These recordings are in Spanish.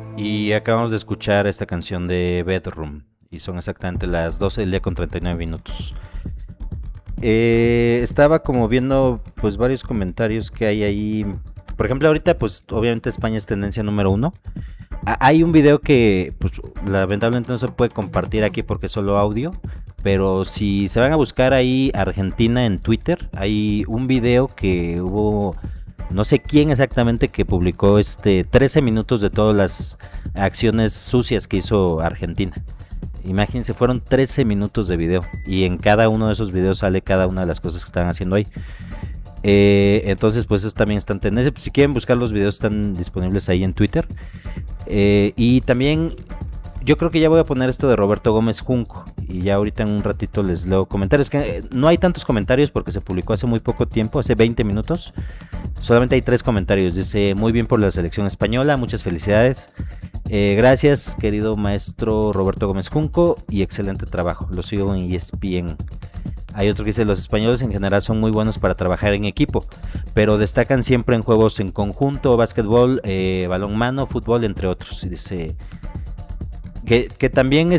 Y acabamos de escuchar esta canción de Bedroom. Y son exactamente las 12 del día con 39 minutos. Estaba como viendo pues varios comentarios que hay ahí. Por ejemplo, ahorita pues obviamente España es tendencia número uno. Hay un video que pues lamentablemente no se puede compartir aquí porque es solo audio. Pero si se van a buscar ahí Argentina en Twitter, hay un video que hubo, no sé quién exactamente, que publicó 13 minutos de todas las acciones sucias que hizo Argentina. Imagínense, fueron 13 minutos de video y en cada uno de esos videos sale cada una de las cosas que están haciendo ahí. Entonces, pues eso también está en tendencia. Si quieren buscar los videos, están disponibles ahí en Twitter. Y también yo creo que ya voy a poner esto de Roberto Gómez Junco. Y ya ahorita en un ratito les leo comentarios. Que no hay tantos comentarios porque se publicó hace muy poco tiempo, hace 20 minutos. Solamente hay 3 comentarios. Dice, muy bien por la selección española, muchas felicidades. Gracias, querido maestro Roberto Gómez Junco, y excelente trabajo. Lo sigo en ESPN. Hay otro que dice, los españoles en general son muy buenos para trabajar en equipo, pero destacan siempre en juegos en conjunto, básquetbol, balonmano, fútbol, entre otros. Y dice que también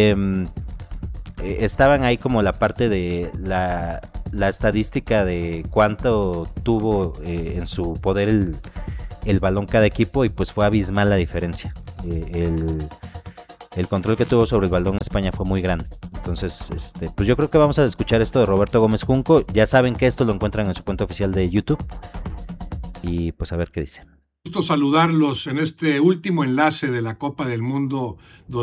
estaban ahí como la parte de la estadística de cuánto tuvo en su poder el balón cada equipo, y pues fue abismal la diferencia. El control que tuvo sobre el balón España fue muy grande. Entonces, pues yo creo que vamos a escuchar esto de Roberto Gómez Junco. Ya saben que esto lo encuentran en su cuenta oficial de YouTube. Y pues a ver qué dice. Gusto saludarlos en este último enlace de la Copa del Mundo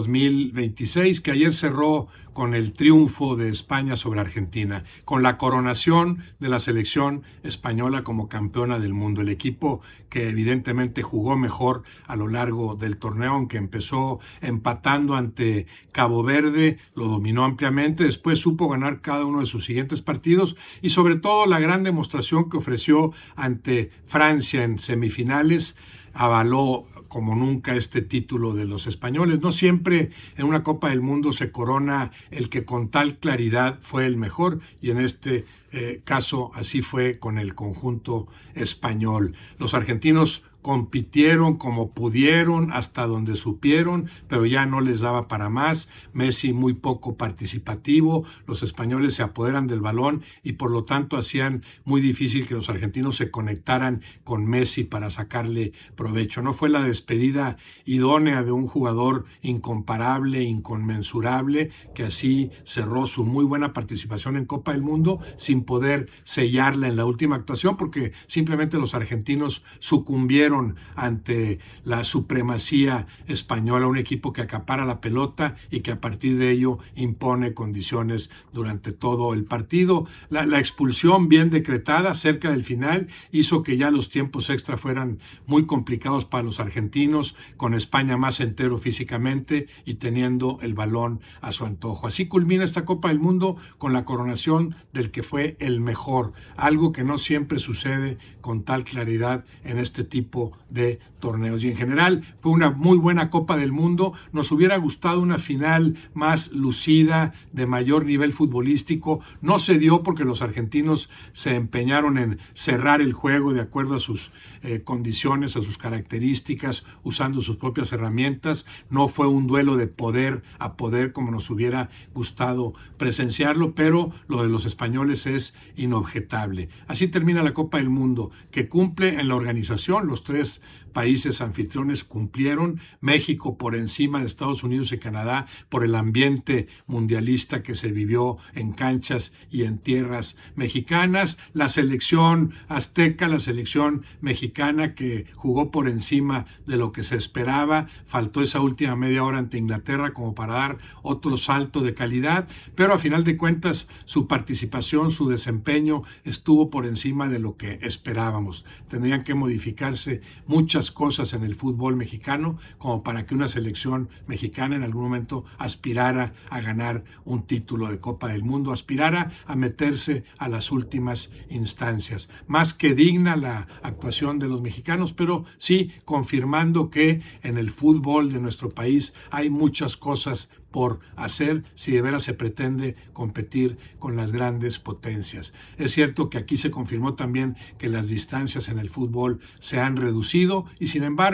2026, que ayer cerró con el triunfo de España sobre Argentina, con la coronación de la selección española como campeona del mundo. El equipo que evidentemente jugó mejor a lo largo del torneo, aunque empezó empatando ante Cabo Verde, lo dominó ampliamente, después supo ganar cada uno de sus siguientes partidos y sobre todo la gran demostración que ofreció ante Francia en semifinales avaló como nunca este título de los españoles. No siempre en una Copa del Mundo se corona el que con tal claridad fue el mejor, y en este caso así fue con el conjunto español. Los argentinos compitieron como pudieron, hasta donde supieron, pero ya no les daba para más. Messi muy poco participativo, los españoles se apoderan del balón y por lo tanto hacían muy difícil que los argentinos se conectaran con Messi para sacarle provecho. No fue la despedida idónea de un jugador incomparable, inconmensurable, que así cerró su muy buena participación en Copa del Mundo sin poder sellarla en la última actuación, porque simplemente los argentinos sucumbieron ante la supremacía española, un equipo que acapara la pelota y que a partir de ello impone condiciones durante todo el partido. La expulsión bien decretada cerca del final hizo que ya los tiempos extra fueran muy complicados para los argentinos, con España más entero físicamente y teniendo el balón a su antojo. Así culmina esta Copa del Mundo con la coronación del que fue el mejor, algo que no siempre sucede con tal claridad en este tipo de torneos. Y en general fue una muy buena Copa del Mundo. Nos hubiera gustado una final más lucida, de mayor nivel futbolístico. No se dio porque los argentinos se empeñaron en cerrar el juego de acuerdo a sus condiciones, a sus características, usando sus propias herramientas. No fue un duelo de poder a poder como nos hubiera gustado presenciarlo, pero lo de los españoles es inobjetable. Así termina la Copa del Mundo, que cumple en la organización. Los 3 países anfitriones cumplieron. México por encima de Estados Unidos y Canadá por el ambiente mundialista que se vivió en canchas y en tierras mexicanas. La selección azteca, la selección mexicana, que jugó por encima de lo que se esperaba. Faltó esa última media hora ante Inglaterra como para dar otro salto de calidad, pero a final de cuentas su participación, su desempeño estuvo por encima de lo que esperábamos. Tendrían que modificarse muchas cosas en el fútbol mexicano como para que una selección mexicana en algún momento aspirara a ganar un título de Copa del Mundo, aspirara a meterse a las últimas instancias. Más que digna la actuación de los mexicanos, pero sí confirmando que en el fútbol de nuestro país hay muchas cosas por hacer si de veras se pretende competir con las grandes potencias. Es cierto que aquí se confirmó también que las distancias en el fútbol se han reducido y sin embargo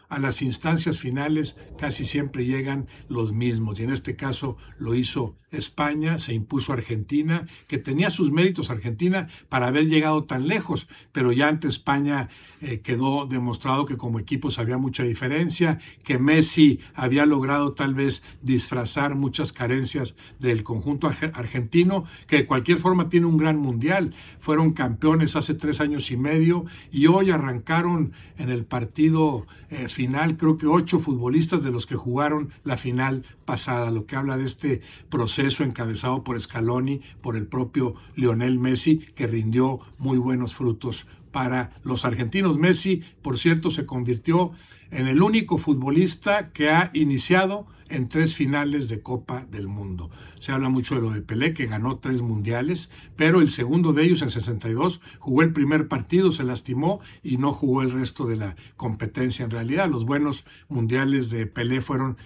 a las instancias finales casi siempre llegan los mismos, y en este caso lo hizo España, se impuso a Argentina, que tenía sus méritos Argentina para haber llegado tan lejos, pero ya ante España quedó demostrado que como equipos había mucha diferencia, que Messi había logrado tal vez disfrazar muchas carencias del conjunto argentino, que de cualquier forma tiene un gran mundial. Fueron campeones hace 3 años y medio y hoy arrancaron en el partido final, creo que 8 futbolistas de los que jugaron la final pasada, lo que habla de este proceso encabezado por Scaloni, por el propio Lionel Messi, que rindió muy buenos frutos para los argentinos. Messi, por cierto, se convirtió en el único futbolista que ha iniciado en 3 finales de Copa del Mundo. Se habla mucho de lo de Pelé, que ganó 3 mundiales, pero el segundo de ellos, en 62, jugó el primer partido, se lastimó y no jugó el resto de la competencia. En realidad, los buenos mundiales de Pelé fueron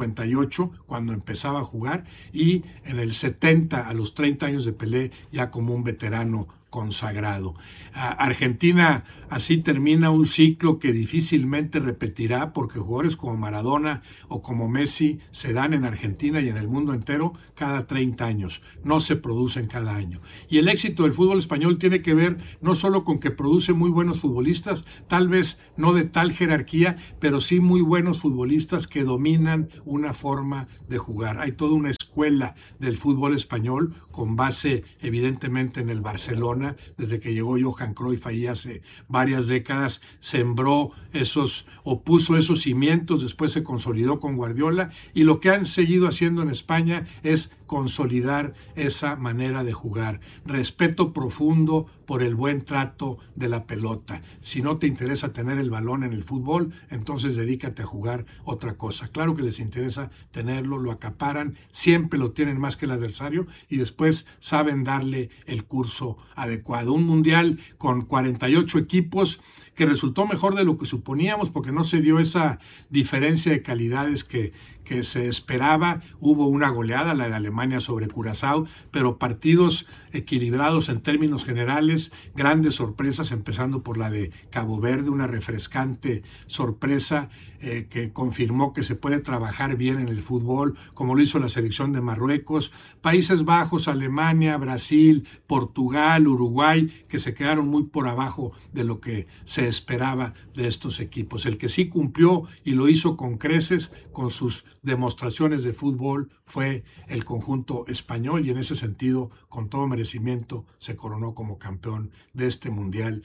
58, cuando empezaba a jugar, y en el 70, a los 30 años de Pelé, ya como un veterano consagrado. Argentina así termina un ciclo que difícilmente repetirá, porque jugadores como Maradona o como Messi se dan en Argentina y en el mundo entero cada 30 años, no se producen cada año. Y el éxito del fútbol español tiene que ver no solo con que produce muy buenos futbolistas, tal vez no de tal jerarquía, pero sí muy buenos futbolistas que dominan una forma de jugar. Hay toda una escuela del fútbol español con base evidentemente en el Barcelona. Desde que llegó Johan Cruyff ahí hace varias décadas, sembró esos o puso esos cimientos, después se consolidó con Guardiola, y lo que han seguido haciendo en España es consolidar esa manera de jugar. Respeto profundo por el buen trato de la pelota. Si no te interesa tener el balón en el fútbol, entonces dedícate a jugar otra cosa. Claro que les interesa tenerlo, lo acaparan, siempre lo tienen más que el adversario y después saben darle el curso adecuado. Un mundial con 48 equipos que resultó mejor de lo que suponíamos, porque no se dio esa diferencia de calidades que se esperaba. Hubo una goleada, la de Alemania sobre Curazao, pero partidos equilibrados en términos generales, grandes sorpresas, empezando por la de Cabo Verde, una refrescante sorpresa que confirmó que se puede trabajar bien en el fútbol, como lo hizo la selección de Marruecos, Países Bajos, Alemania, Brasil, Portugal, Uruguay, que se quedaron muy por abajo de lo que se esperaba de estos equipos. El que sí cumplió y lo hizo con creces con sus demostraciones de fútbol fue el conjunto español, y en ese sentido, con todo merecimiento, se coronó como campeón de este Mundial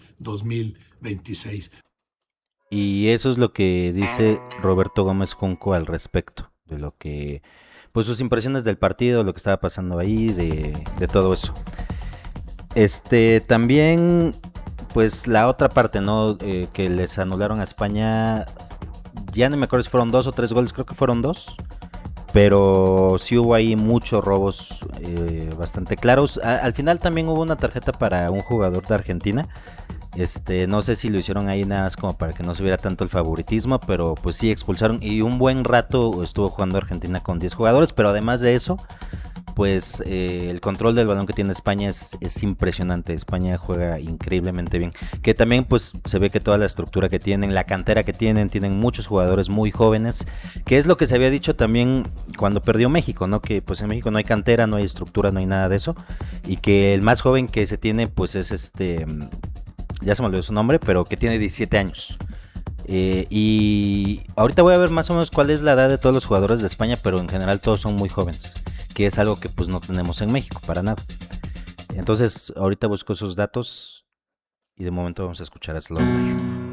2026. Y eso es lo que dice Roberto Gómez Junco al respecto, de lo que, pues sus impresiones del partido, lo que estaba pasando ahí, de todo eso. También, pues la otra parte, ¿no? Que les anularon a España, ya no me acuerdo si fueron 2 o 3 goles, creo que fueron 2, pero sí hubo ahí muchos robos bastante claros. Al final también hubo una tarjeta para un jugador de Argentina. No sé si lo hicieron ahí nada más como para que no se viera tanto el favoritismo, pero pues sí expulsaron, y un buen rato estuvo jugando Argentina con 10 jugadores, pero además de eso, pues el control del balón que tiene España es impresionante. España juega increíblemente bien, que también pues se ve que toda la estructura que tienen, la cantera que tienen muchos jugadores muy jóvenes, que es lo que se había dicho también cuando perdió México, ¿no? Que pues en México no hay cantera, no hay estructura, no hay nada de eso, y que el más joven que se tiene pues es ya se me olvidó su nombre, pero que tiene 17 años. Y ahorita voy a ver más o menos cuál es la edad de todos los jugadores de España, pero en general todos son muy jóvenes, que es algo que pues no tenemos en México para nada. Entonces ahorita busco esos datos y de momento vamos a escuchar a Slowdive.